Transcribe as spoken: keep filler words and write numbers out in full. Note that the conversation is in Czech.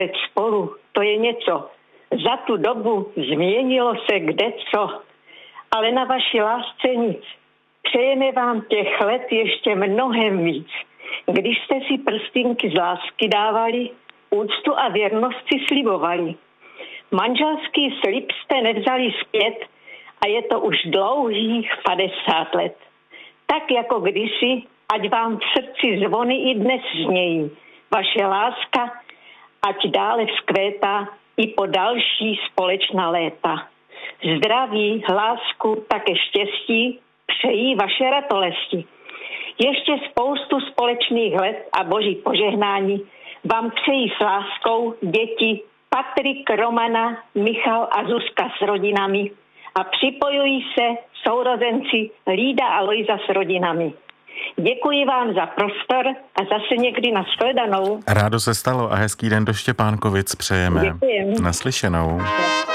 spolu, to je něco. Za tu dobu změnilo se kdeco, ale na vaší lásce nic. Přejeme vám těch let ještě mnohem víc. Když jste si prstinky z lásky dávali, úctu a věrnost si slibovali. Manželský slib jste nevzali zpět a je to už dlouhých padesát let. Tak jako kdysi, ať vám v srdci zvony i dnes znějí. Vaše láska, ať dále vzkvétá i po další společná léta. Zdraví, lásku, také štěstí přejí vaše ratolesti. Ještě spoustu společných let a boží požehnání vám přejí s láskou děti Patrik, Romana, Michal a Zuzka s rodinami a připojují se sourozenci Lída a Lojza s rodinami. Děkuji vám za prostor a zase někdy nashledanou. Rádo se stalo a hezký den do Štěpánkovic přejeme. Děkujem. Naslyšenou.